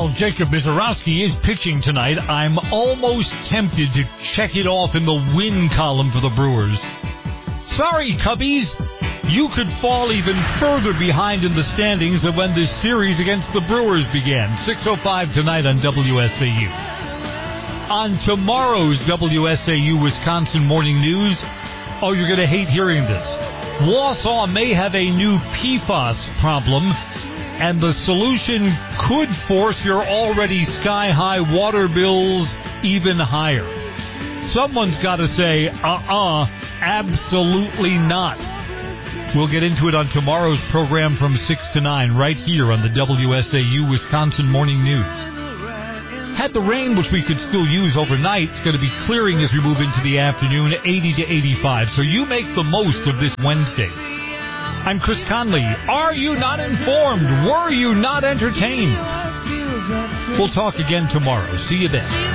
Well, Jacob Mizorowski is pitching tonight. I'm almost tempted to check it off in the win column for the Brewers. Sorry, Cubbies. You could fall even further behind in the standings than when this series against the Brewers began. 6:05 tonight on WSAU. On tomorrow's WSAU Wisconsin Morning News, oh, you're going to hate hearing this. Wausau may have a new PFAS problem, and the solution could force your already sky-high water bills even higher. Someone's got to say, absolutely not. We'll get into it on tomorrow's program from 6 to 9 right here on the WSAU Wisconsin Morning News. Had the rain, which we could still use overnight, it's going to be clearing as we move into the afternoon, 80 to 85. So you make the most of this Wednesday. I'm Chris Conley. Are you not informed? Were you not entertained? We'll talk again tomorrow. See you then.